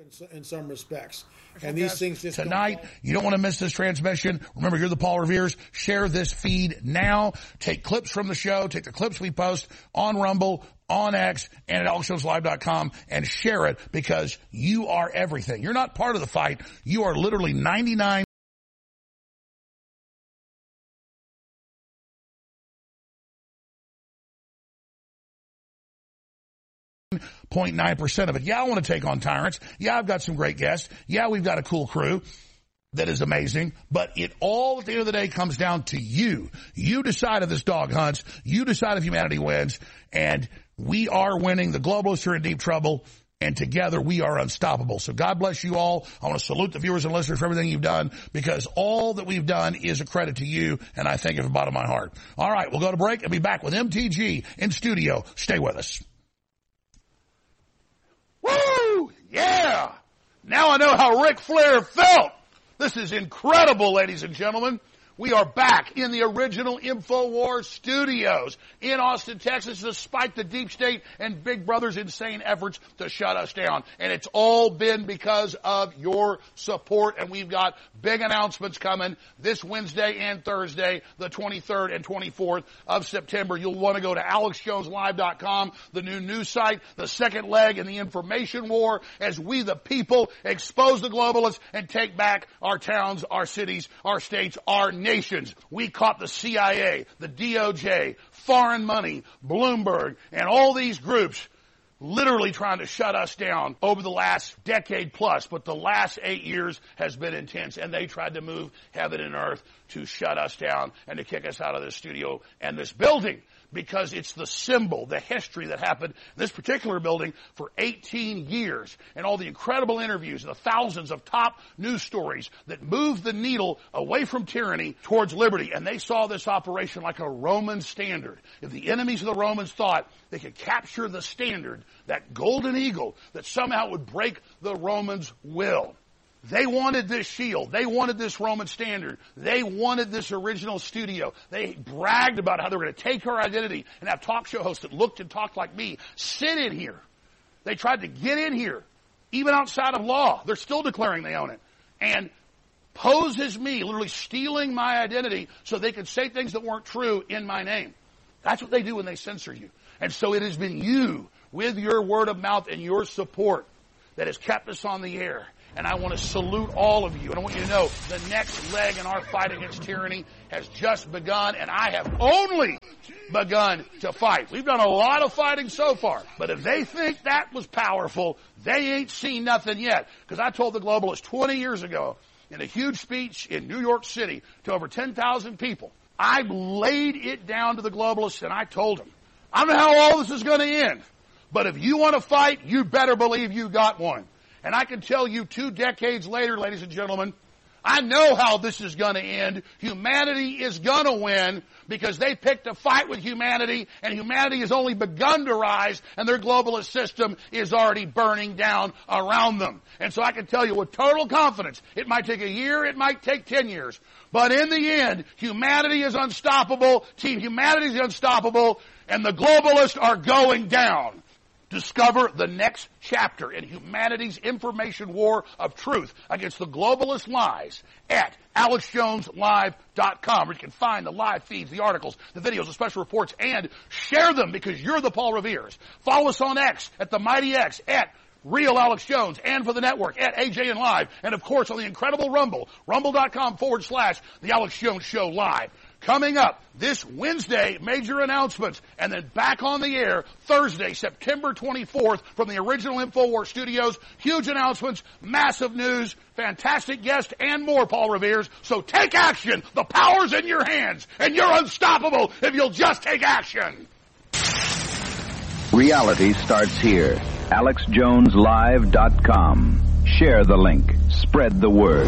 in some respects. And these things just tonight, you don't want to miss this transmission. Remember, you're the Paul Revere's. Share this feed now. Take clips from the show. Take the clips we post on Rumble, on X, and at AlexJonesLive.com and share it because you are everything. You're not part of the fight. You are literally 99. 0.9% of it. Yeah, I want to take on tyrants. Yeah, I've got some great guests. Yeah, we've got a cool crew that is amazing. But it all, at the end of the day, comes down to you. You decide if this dog hunts. You decide if humanity wins. And we are winning. The globalists are in deep trouble. And together we are unstoppable. So God bless you all. I want to salute the viewers and listeners for everything you've done because all that we've done is a credit to you. And I thank you from the bottom of my heart. All right, we'll go to break and be back with MTG in studio. Stay with us. Woo! Yeah! Now I know how Ric Flair felt. This is incredible, ladies and gentlemen. We are back in the original InfoWars studios in Austin, Texas, despite the deep state and Big Brother's insane efforts to shut us down. And it's all been because of your support. And we've got big announcements coming this Wednesday and Thursday, the 23rd and 24th of September. You'll want to go to AlexJonesLive.com, the new news site, the second leg in the information war, as we the people expose the globalists and take back our towns, our cities, our states, our nations. We caught the CIA, the DOJ, foreign money, Bloomberg, and all these groups literally trying to shut us down over the last decade plus. But the last 8 years has been intense, and they tried to move heaven and earth to shut us down and to kick us out of this studio and this building. Because it's the symbol, the history that happened in this particular building for 18 years. And all the incredible interviews, the thousands of top news stories that moved the needle away from tyranny towards liberty. And they saw this operation like a Roman standard. If the enemies of the Romans thought they could capture the standard, that golden eagle, that somehow would break the Romans' will. They wanted this shield. They wanted this Roman standard. They wanted this original studio. They bragged about how they were going to take our identity and have talk show hosts that looked and talked like me sit in here. They tried to get in here, even outside of law. They're still declaring they own it. And pose as me, literally stealing my identity so they could say things that weren't true in my name. That's what they do when they censor you. And so it has been you, with your word of mouth and your support, that has kept us on the air. And I want to salute all of you. And I want you to know the next leg in our fight against tyranny has just begun. And I have only begun to fight. We've done a lot of fighting so far. But if they think that was powerful, they ain't seen nothing yet. Because I told the globalists 20 years ago in a huge speech in New York City to over 10,000 people, I laid it down to the globalists and I told them, I don't know how all this is going to end. But if you want to fight, you better believe you got one. And I can tell you 2 decades later, ladies and gentlemen, I know how this is going to end. Humanity is going to win because they picked a fight with humanity, and humanity has only begun to rise, and their globalist system is already burning down around them. And so I can tell you with total confidence, it might take a year, it might take 10 years, but in the end, humanity is unstoppable, Team Humanity is unstoppable, and the globalists are going down. Discover the next chapter in humanity's information war of truth against the globalist lies at AlexJonesLive.com, where you can find the live feeds, the articles, the videos, the special reports, and share them because you're the Paul Revere's. Follow us on X at the Mighty X, at Real Alex Jones, and for the network at AJN Live, and of course on the incredible Rumble, rumble.com/The Alex Jones Show Live. Coming up this Wednesday, major announcements, and then back on the air Thursday, September 24th from the original InfoWars studios. Huge announcements, massive news, fantastic guests, and more, Paul Revere's. So take action. The power's in your hands, and you're unstoppable if you'll just take action. Reality starts here. AlexJonesLive.com. Share the link. Spread the word.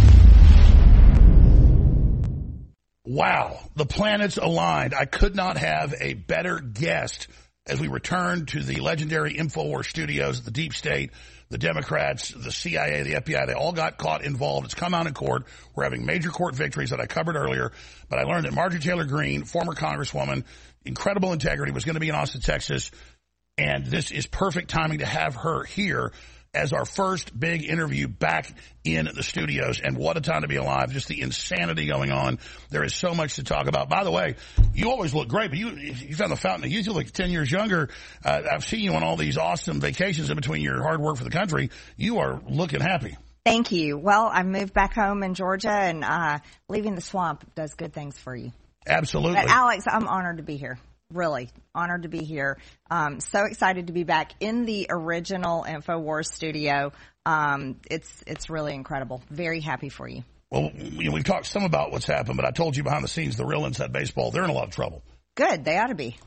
Wow, the planets aligned. I could not have a better guest as we return to the legendary InfoWars studios, the deep state, the Democrats, the CIA, the FBI. They all got caught involved. It's come out in court. We're having major court victories that I covered earlier. But I learned that Marjorie Taylor Greene, former congresswoman, incredible integrity, was going to be in Austin, Texas. And this is perfect timing to have her here as our first big interview back in the studios. And what a time to be alive. Just the insanity going on. There is so much to talk about. By the way, you always look great, but you found the fountain of youth. You look 10 years younger. I've seen you on all these awesome vacations in between your hard work for the country. You are looking happy. Thank you. Well, I moved back home in Georgia, and leaving the swamp does good things for you. Absolutely. But Alex, I'm honored to be here. Really honored to be here. So excited to be back in the original InfoWars studio. It's really incredible. Very happy for you. Well, we've talked some about what's happened, but I told you behind the scenes, the real Inside Baseball, they're in a lot of trouble. Good. They ought to be.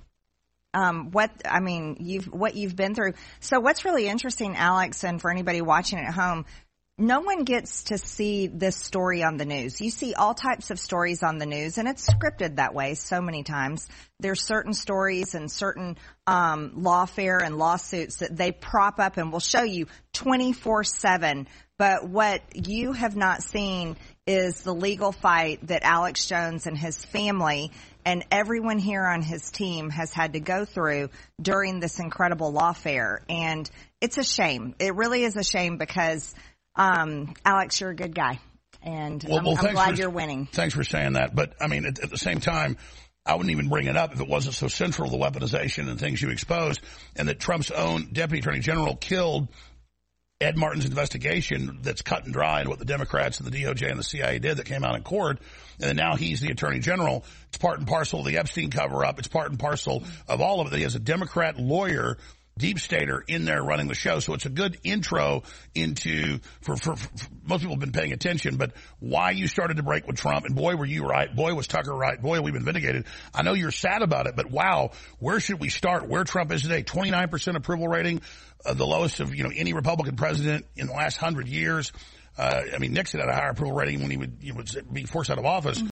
What you've been through. So what's really interesting, Alex, and for anybody watching at home, no one gets to see this story on the news. You see all types of stories on the news, and it's scripted that way so many times. There's certain stories and certain lawfare and lawsuits that they prop up and will show you 24/7. But what you have not seen is the legal fight that Alex Jones and his family and everyone here on his team has had to go through during this incredible lawfare. And it's a shame. It really is a shame because Alex, you're a good guy, and I'm glad you're winning. Thanks for saying that. But, I mean, at the same time, I wouldn't even bring it up if it wasn't so central to the weaponization and things you exposed, and that Trump's own Deputy Attorney General killed Ed Martin's investigation that's cut and dry, and what the Democrats and the DOJ and the CIA did that came out in court. And then now he's the Attorney General. It's part and parcel of the Epstein cover-up. It's part and parcel of all of it. He has a Democrat lawyer, deep stater, in there running the show. So it's a good intro into, for most people have been paying attention, but why you started to break with Trump. And boy, were you right. Boy, was Tucker right. Boy, we've been vindicated. I know you're sad about it, but wow, where should we start? Where Trump is today, 29% approval rating, the lowest of, any Republican president in the last 100 years. Nixon had a higher approval rating when he would be forced out of office.